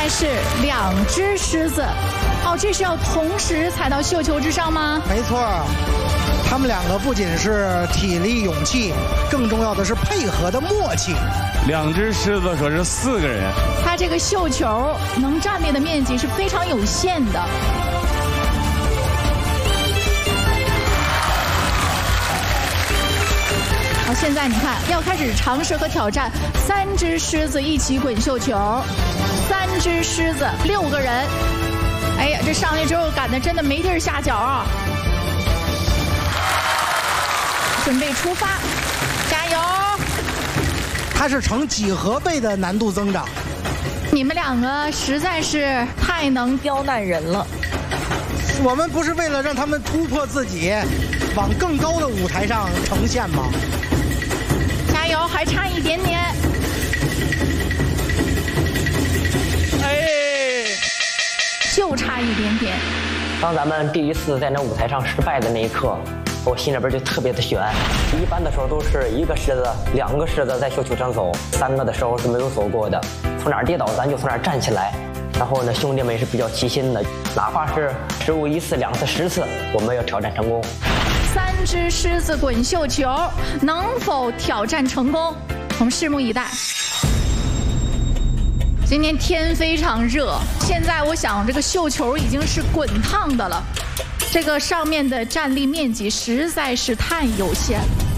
在是2只狮子。哦，这是要同时踩到绣球之上吗？ 没错，他们两个不仅是体力勇气，更重要的是配合的默契。 2只狮子可是4个人， 它这个绣球能占地的面积是非常有限的。好，现在你看要开始尝试和挑战3只狮子一起滚绣球，3只狮子6个人。哎呀，这上去之后赶得真的没地儿下脚啊！准备出发，加油！ 它是成几何倍的难度增长。 你们2个实在是太能刁难人了。 我们不是为了让他们突破自己，往更高的舞台上呈现吗？ 加油，还差一点点。就差一点点。 当咱们第一次在那舞台上失败的那一刻，我心里边就特别的悬。一般的时候都是1个狮子、2个狮子在绣球上走，3个的时候是没有走过的。从哪儿跌倒咱就从哪儿站起来。然后呢，兄弟们也是比较齐心的，哪怕是失误1次、2次、10次，我们要挑战成功。 3只狮子滚绣球，能否挑战成功？我们拭目以待。今天天非常热，现在我想这个绣球已经是滚烫的了，这个上面的站立面积实在是太有限了。